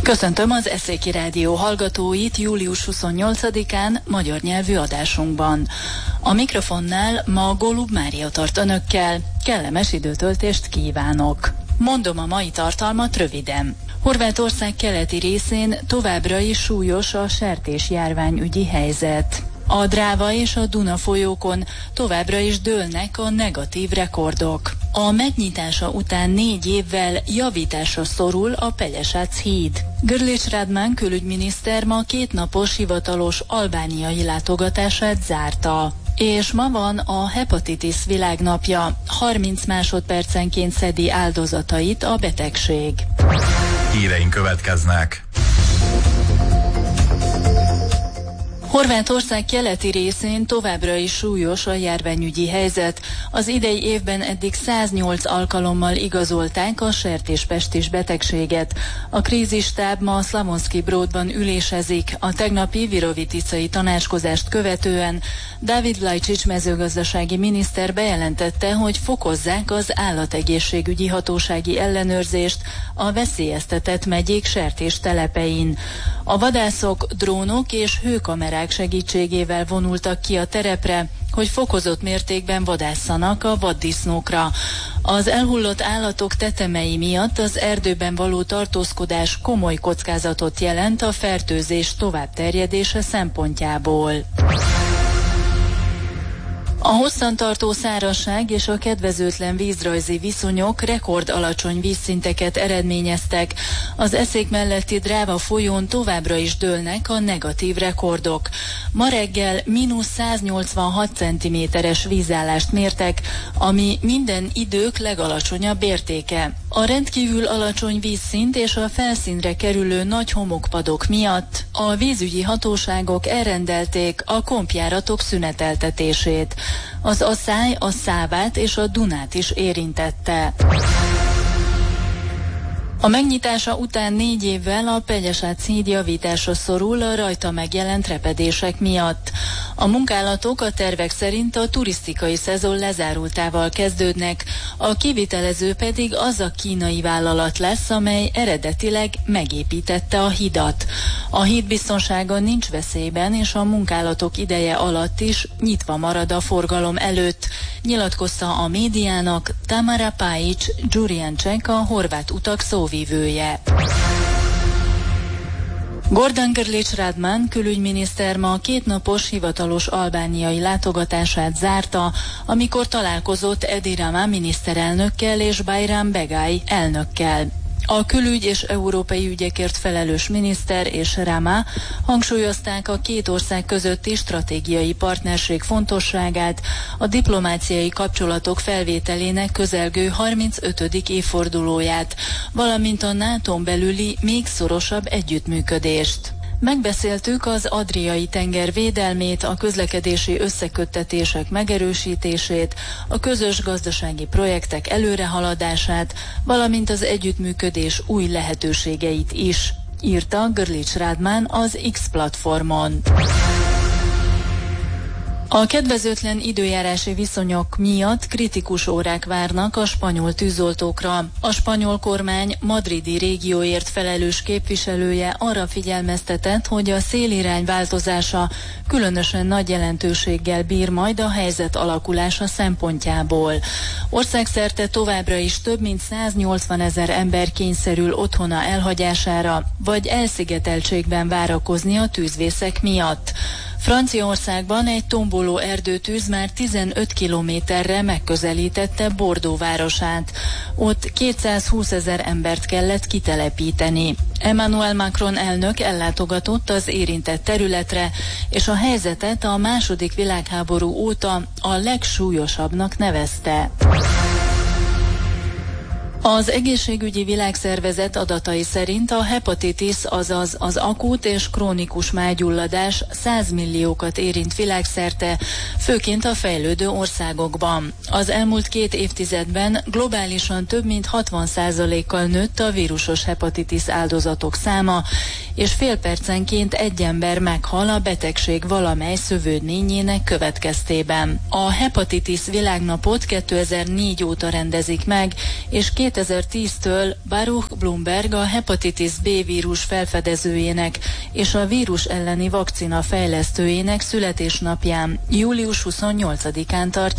Köszöntöm az Eszéki Rádió hallgatóit július 28-án magyar nyelvű adásunkban. A mikrofonnál ma Golub Mária tart önökkel. Kellemes időtöltést kívánok. Mondom a mai tartalmat röviden. Horvátország keleti részén továbbra is súlyos a sertésjárványügyi helyzet. A Dráva és a Duna folyókon továbbra is dőlnek a negatív rekordok. A megnyitása után 4 évvel javításra szorul a Pelješac híd. Grlić Radman külügyminiszter ma 2 napos hivatalos albániai látogatását zárta. És ma van a hepatitis világnapja. 30 másodpercenként szedi áldozatait a betegség. Híreink következnek. Horvátország keleti részén továbbra is súlyos a járványügyi helyzet. Az idei évben eddig 108 alkalommal igazolták a sertéspestis betegséget. A krízisstáb ma Slavonski Brodban ülésezik. A tegnapi viroviticai tanácskozást követően David Vlajčić mezőgazdasági miniszter bejelentette, hogy fokozzák az állategészségügyi hatósági ellenőrzést a veszélyeztetett megyék sertéstelepein. A vadászok drónok és hőkamerák segítségével vonultak ki a terepre, hogy fokozott mértékben vadászanak a vaddisznókra. Az elhullott állatok tetemei miatt az erdőben való tartózkodás komoly kockázatot jelent a fertőzés továbbterjedése szempontjából. A hosszantartó szárazság és a kedvezőtlen vízrajzi viszonyok rekord alacsony vízszinteket eredményeztek. Az Eszék melletti Dráva folyón továbbra is dőlnek a negatív rekordok. Ma reggel -186 cm-es vízállást mértek, ami minden idők legalacsonyabb értéke. A rendkívül alacsony vízszint és a felszínre kerülő nagy homokpadok miatt a vízügyi hatóságok elrendelték a kompjáratok szüneteltetését. Az Asszály, a Szávát és a Dunát is érintette. A megnyitása után 4 évvel a Pelješac híd javításra szorul a rajta megjelent repedések miatt. A munkálatok a tervek szerint a turisztikai szezon lezárultával kezdődnek, a kivitelező pedig az a kínai vállalat lesz, amely eredetileg megépítette a hidat. A híd biztonsága nincs veszélyben, és a munkálatok ideje alatt is nyitva marad a forgalom előtt, nyilatkozta a médiának Tamara Pajic Gyurjáncsek, a horvát utak szóvivője. Gordan Grlić Radman külügyminiszter ma 2 napos hivatalos albániai látogatását zárta, amikor találkozott Edi Rama miniszterelnökkel és Bayram Begay elnökkel. A külügy és európai ügyekért felelős miniszter és Rama hangsúlyozták a 2 ország közötti stratégiai partnerség fontosságát, a diplomáciai kapcsolatok felvételének közelgő 35. évfordulóját, valamint a NATO-n belüli még szorosabb együttműködést. Megbeszéltük az Adriai-tenger védelmét, a közlekedési összeköttetések megerősítését, a közös gazdasági projektek előrehaladását, valamint az együttműködés új lehetőségeit is, írta Grlić Radman az X platformon. A kedvezőtlen időjárási viszonyok miatt kritikus órák várnak a spanyol tűzoltókra. A spanyol kormány madridi régióért felelős képviselője arra figyelmeztetett, hogy a szélirány változása különösen nagy jelentőséggel bír majd a helyzet alakulása szempontjából. Országszerte továbbra is több mint 180 000 ember kényszerül otthona elhagyására, vagy elszigeteltségben várakozni a tűzvészek miatt. Franciaországban egy tomboló erdőtűz már 15 kilométerre megközelítette Bordeaux városát. Ott 220 000 embert kellett kitelepíteni. Emmanuel Macron elnök ellátogatott az érintett területre, és a helyzetet a II. Világháború óta a legsúlyosabbnak nevezte. Az Egészségügyi Világszervezet adatai szerint a hepatitis, azaz az akut és krónikus májgyulladás 100 milliókat érint világszerte, főként a fejlődő országokban. Az elmúlt 2 évtizedben globálisan több mint 60%-kal nőtt a vírusos hepatitis áldozatok száma, és fél percenként egy ember meghal a betegség valamely szövődményének következtében. A hepatitis világnapot 2004 óta rendezik meg, és 2010-től Baruch Blumberg, a hepatitis B vírus felfedezőjének és a vírus elleni vakcina fejlesztőjének születésnapján, július 28-án tartják